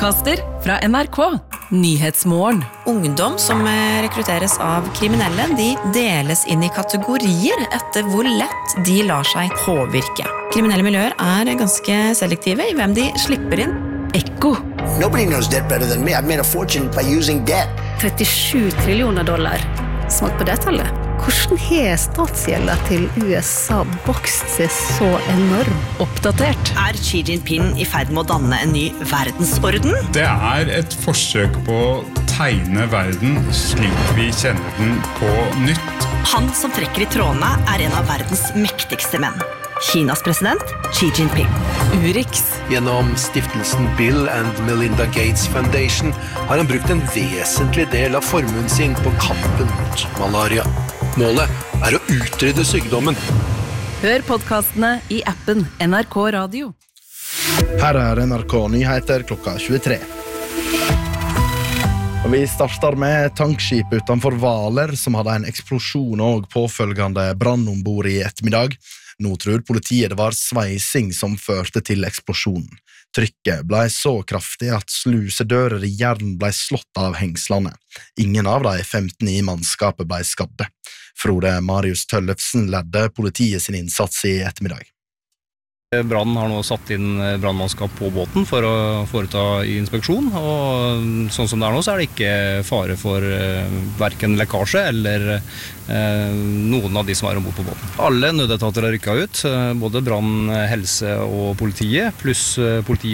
Podcaster fra NRK. Nyhetsmorgen. Ungdom som rekrutteres av kriminelle, de deles inn i kategorier etter hvor lett de lar seg påvirke. Kriminelle miljøer ganske selektive i hvem de slipper inn. Ekko. Nobody knows debt better than me. I've made a fortune by using debt. 37 trillioner dollar. Smak på det tallet. Hvordan har statsgjelda til USA vokst seg så enorm? Oppdatert. Xi Jinping i ferd med å danne en ny verdensorden? Det et forsøk på å tegne verden slik vi kjenner den på nytt. Han som trekker i trådene en av verdens mektigste menn. Kinas president, Xi Jinping. Urix. Gjennom stiftelsen Bill and Melinda Gates Foundation har han brukt en vesentlig del av formuen sin på kampen mot malaria. Målet å utrydde sykdommen. Hør podcastene i appen NRK Radio. Her NRK Nyheter klokka 23. Og vi starter med tankskip utenfor Hvaler, som hadde en eksplosjon og påfølgende brann ombord i ettermiddag. Nå tror politiet det var sveising som førte til eksplosjonen. Trykket ble så kraftig at slusedører i jern ble slått av hengslene. Ingen av de 15 i mannskapet ble skadde. Frode Marius Tøllefsen ledde politiet sin innsats i ettermiddag. Brannen har nå satt inn brannmannskap på båten for å foreta inspeksjon, og sånn som det nå så det ikke fare for hverken lekkasje eller noen av de som ombord på båten. Alle nødetater har rykket ut, både brann, helse og politiet, pluss politi